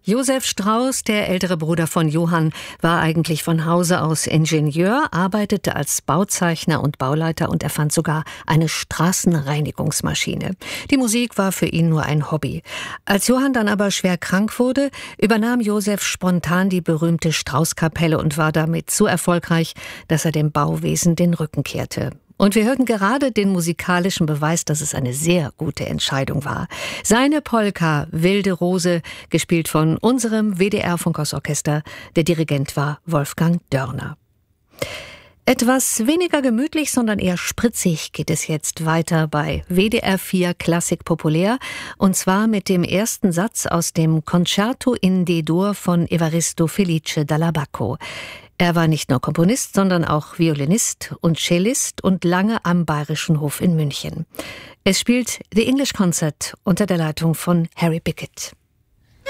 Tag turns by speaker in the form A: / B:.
A: Josef Strauß, der ältere Bruder von Johann, war eigentlich von Hause aus Ingenieur, arbeitete als Bauzeichner und Bauleiter und erfand sogar eine Straßenreinigungsmaschine. Die Musik war für ihn nur ein Hobby. Als Johann dann aber schwer krank wurde, übernahm Josef spontan die berühmte Straußkapelle und war damit so erfolgreich, dass er dem Bauwesen den Rücken kehrte. Und wir hörten gerade den musikalischen Beweis, dass es eine sehr gute Entscheidung war. Seine Polka Wilde Rose, gespielt von unserem WDR-Funkhausorchester. Der Dirigent war Wolfgang Dörner. Etwas weniger gemütlich, sondern eher spritzig geht es jetzt weiter bei WDR 4 Klassik Populär. Und zwar mit dem ersten Satz aus dem Concerto in D-Dur von Evaristo Felice Dall'Abbacco. Er war nicht nur Komponist, sondern auch Violinist und Cellist und lange am Bayerischen Hof in München. Es spielt The English Concert unter der Leitung von Harry Bickett.